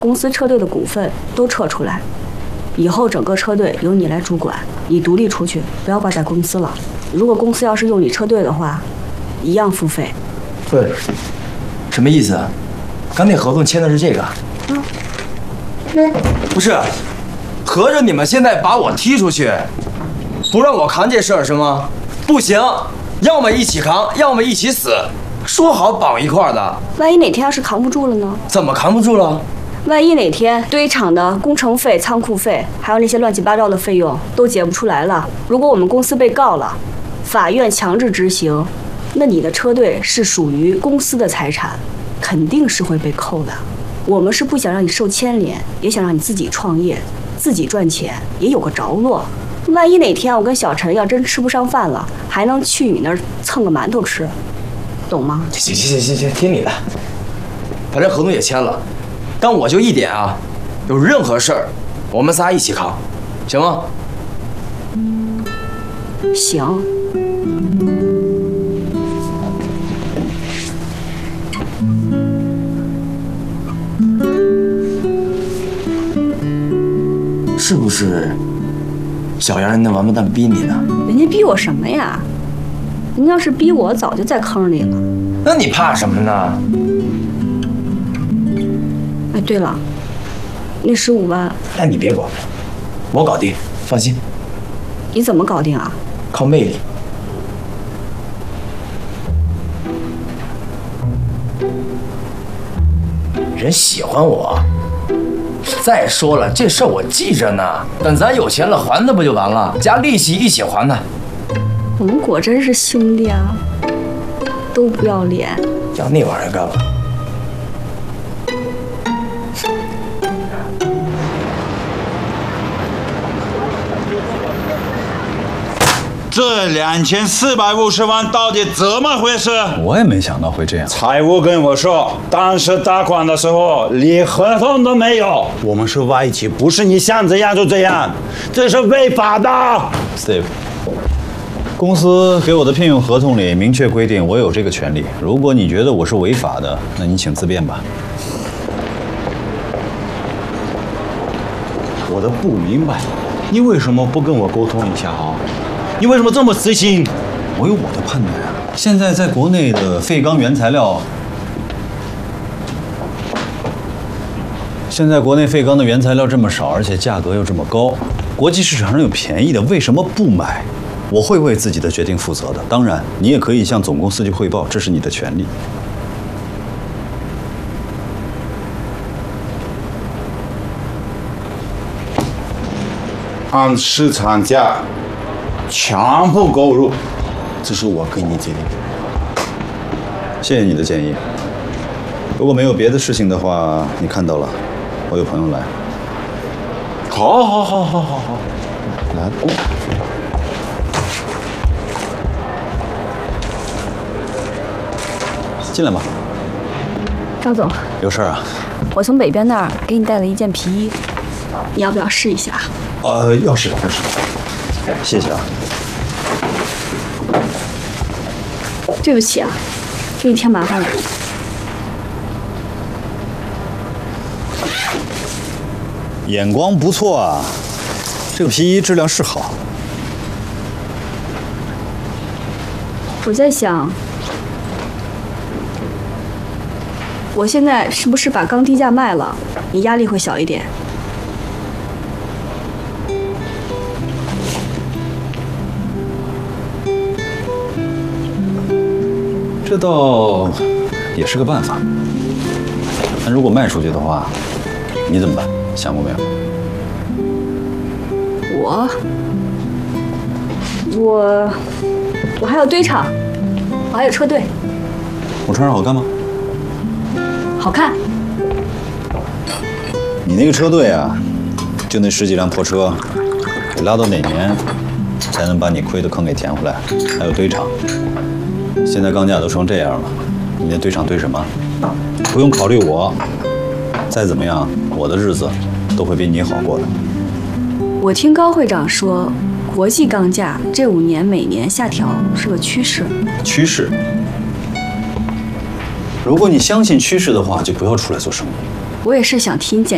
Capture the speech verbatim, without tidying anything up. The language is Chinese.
公司车队的股份都撤出来，以后整个车队由你来主管，你独立出去，不要挂在公司了。如果公司要是用你车队的话，一样付费。 对，什么意思？刚那合同签的是这个？嗯，不是，合着你们现在把我踢出去，不让我扛这事儿是吗？不行，要么一起扛，要么一起死。说好绑一块儿的， 万一哪天要是扛不住了呢？ 怎么扛不住了？ 万一哪天堆场的工程费、仓库费，还有那些乱七八糟的费用都结不出来了，如果我们公司被告了，法院强制执行，那你的车队是属于公司的财产，肯定是会被扣的。我们是不想让你受牵连，也想让你自己创业，自己赚钱，也有个着落。万一哪天我跟小陈要真吃不上饭了，还能去你那儿蹭个馒头吃，懂吗？ 行行行行行，听你的，反正合同也签了。但我就一点啊，有任何事儿，我们仨一起扛，行吗？ 行。 是不是小杨人那王八蛋逼你的？ 人家逼我什么呀？人家要是逼我，早就在坑里了。 那你怕什么呢？ 哎，对了，那十五万， 那你别管，我搞定，放心。 你怎么搞定啊？ 靠魅力。人喜欢我。再说了，这事儿我记着呢，等咱有钱了还他不就完了？加利息一起还他。 我们果真是兄弟啊，都不要脸。 要那玩意儿干嘛？ 这两千四百五十万到底怎么回事？ 我也没想到会这样。 财务跟我说，当时打款的时候连合同都没有。我们是外企，不是你想怎样就怎样，这是违法的。 Steve， 公司给我的聘用合同里明确规定，我有这个权利。如果你觉得我是违法的，那你请自辩吧。 我都不明白，你为什么不跟我沟通一下啊？你为什么这么死心？ 我有我的判断啊。现在在国内的废钢原材料，现在国内废钢的原材料这么少，而且价格又这么高，国际市场上有便宜的，为什么不买？我会为自己的决定负责的。当然，你也可以向总公司去汇报，这是你的权利。 按市场价。全部购入，这是我给你决定。 谢谢你的建议。如果没有别的事情的话，你看到了，我有朋友来。 好，好，好，好，好，好，来。 进来吧。 张总， 有事啊？ 我从北边那儿给你带了一件皮衣，你要不要试一下？ 呃，要试，要试。谢谢啊。 对不起啊，给你添麻烦了。 眼光不错啊，这个皮衣质量是好。 我在想，我现在是不是把钢低价卖了，你压力会小一点？ 这倒也是个办法，但如果卖出去的话，你怎么办？想过没有？ 我，我，我还有堆场，我还有车队。 我穿上好看吗？ 好看。 你那个车队啊，就那十几辆破车，得拉到哪年才能把你亏的坑给填回来？还有堆场。现在钢价都成这样了，你那堆场堆什么？不用考虑我，再怎么样，我的日子都会比你好过的。 我听高会长说，国际钢价这五年每年下调是个趋势。 趋势？如果你相信趋势的话，就不要出来做生意。 我也是想替你减。